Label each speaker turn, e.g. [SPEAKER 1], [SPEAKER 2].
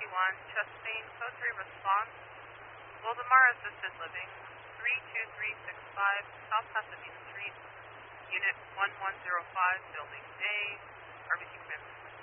[SPEAKER 1] Chastain, code 3 response. Waldemar Assisted Living, 32365 South Pasadena Street, Unit 1105, Building A, RBC Command.